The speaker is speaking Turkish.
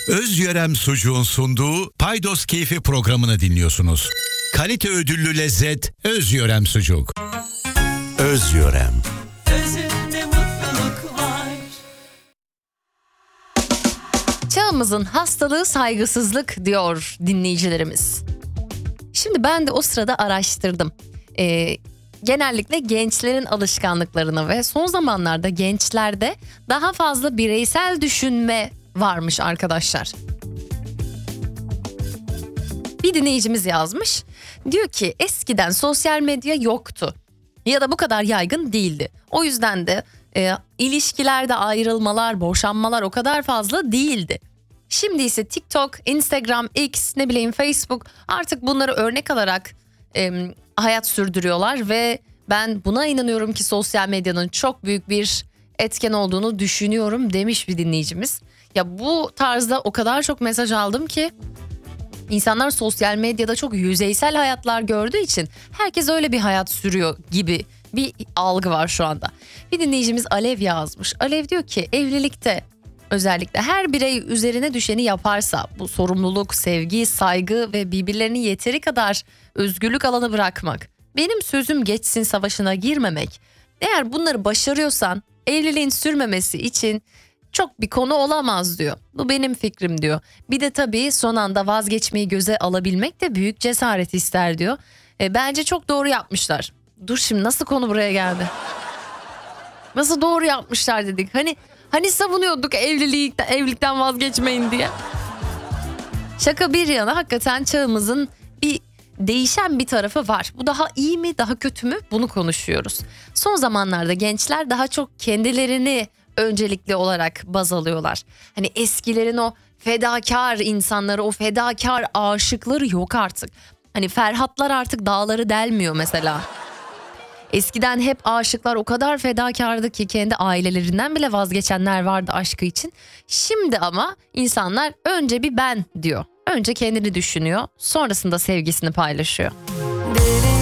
Özyörem Sucuğun sunduğu Paydos Keyfi programını dinliyorsunuz. Kalite ödüllü lezzet Özyörem Sucuk. Özyörem. Özünde mutluluk var. Çağımızın hastalığı saygısızlık diyor dinleyicilerimiz. Şimdi ben de o sırada araştırdım. Genellikle gençlerin alışkanlıklarını ve son zamanlarda gençlerde daha fazla bireysel düşünme varmış arkadaşlar. Bir dinleyicimiz yazmış. Diyor ki eskiden sosyal medya yoktu ya da bu kadar yaygın değildi. O yüzden de ilişkilerde ayrılmalar, boşanmalar o kadar fazla değildi. Şimdi ise TikTok, Instagram, X, Facebook artık bunları örnek alarak hayat sürdürüyorlar ve ben buna inanıyorum ki sosyal medyanın çok büyük bir etken olduğunu düşünüyorum demiş bir dinleyicimiz. Ya bu tarzda o kadar çok mesaj aldım ki insanlar sosyal medyada çok yüzeysel hayatlar gördüğü için herkes öyle bir hayat sürüyor gibi bir algı var şu anda. Bir dinleyicimiz Alev yazmış. Alev diyor ki evlilikte özellikle her birey üzerine düşeni yaparsa bu sorumluluk, sevgi, saygı ve birbirlerini yeteri kadar özgürlük alanı bırakmak, benim sözüm geçsin savaşına girmemek. Eğer bunları başarıyorsan evliliğin sürmemesi için çok bir konu olamaz diyor. Bu benim fikrim diyor. Bir de tabii son anda vazgeçmeyi göze alabilmek de büyük cesaret ister diyor. Bence çok doğru yapmışlar. Dur şimdi nasıl konu buraya geldi? Nasıl doğru yapmışlar dedik. Hani savunuyorduk evlilikten vazgeçmeyin diye. Şaka bir yana hakikaten çağımızın bir değişen bir tarafı var. Bu daha iyi mi, daha kötü mü? Bunu konuşuyoruz. Son zamanlarda gençler daha çok kendilerini öncelikli olarak baz alıyorlar. Hani eskilerin o fedakar insanları, o fedakar aşıkları yok artık. Hani Ferhatlar artık dağları delmiyor mesela. Eskiden hep aşıklar o kadar fedakardı ki kendi ailelerinden bile vazgeçenler vardı aşkı için. Şimdi ama insanlar önce bir ben diyor. Önce kendini düşünüyor, sonrasında sevgisini paylaşıyor. Derin